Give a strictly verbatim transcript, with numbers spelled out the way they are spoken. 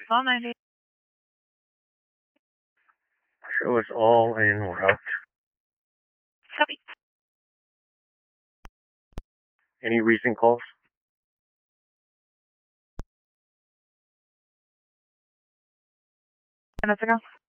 All ninety. Show us all en route. Copy. Any recent calls? Minutes ago.